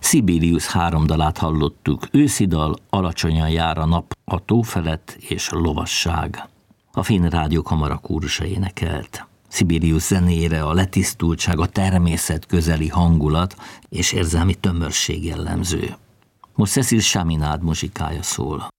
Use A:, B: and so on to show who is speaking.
A: Sibelius 3 dalát hallottuk, őszi dal, alacsonyan jár a nap, a tó felett és lovasság. A Finn Rádiókamara kórusa énekelt. Sibelius zenére a letisztultság, a természet közeli hangulat és érzelmi tömörség jellemző. Most Cécile Chaminade muzsikája szól.